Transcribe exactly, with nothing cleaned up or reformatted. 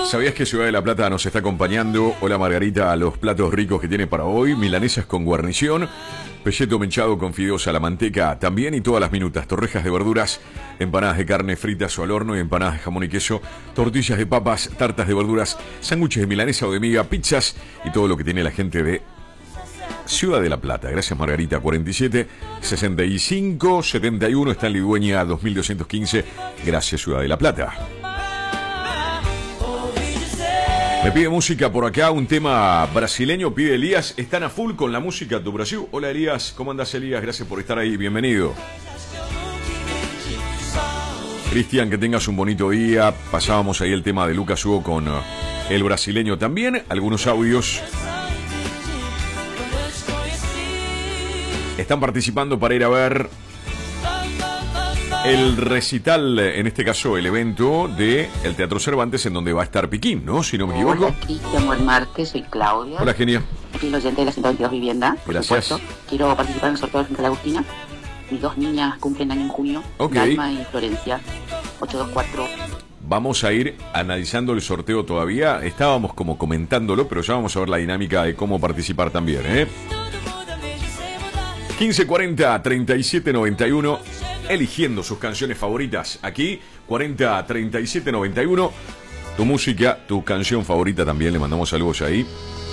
¿Sabías que Ciudad de la Plata nos está acompañando? Hola Margarita, a los platos ricos que tiene para hoy: milanesas con guarnición, pelleto mechado con fideos a la manteca también, y todas las minutas, torrejas de verduras, empanadas de carne fritas o al horno y empanadas de jamón y queso, tortillas de papas, tartas de verduras, sándwiches de milanesa o de miga, pizzas y todo lo que tiene la gente de Ciudad de la Plata. Gracias Margarita. Cuarenta y siete, sesenta y cinco, setenta y uno, está en Lidueña dos mil doscientos quince. Gracias Ciudad de la Plata. Me pide música por acá, un tema brasileño, pide Elías. Están a full con la música do Brasil. Hola Elías, ¿cómo andas Elías? Gracias por estar ahí, bienvenido. Cristian, que tengas un bonito día. Pasábamos ahí el tema de Lucas Hugo con uh, el brasileño también. Algunos audios. Están participando para ir a ver el recital, en este caso el evento de el Teatro Cervantes, en donde va a estar Piquín, ¿no? Si no me equivoco. Hola, Cristian, buen martes, soy Claudia. Hola, genia. Soy oyente de la ciento veintidós Vivienda. Gracias. Supuesto. Quiero participar en el sorteo de Santa Agustina. Mis dos niñas cumplen año en junio. Ok. Dalma y Florencia. ocho dos cuatro. Vamos a ir analizando el sorteo todavía. Estábamos como comentándolo, pero ya vamos a ver la dinámica de cómo participar también, ¿eh? quince cuarenta, treinta y siete noventa y uno, eligiendo sus canciones favoritas. Aquí, cuarenta, treinta y siete noventa y uno. Tu música, tu canción favorita también. Le mandamos saludos ahí.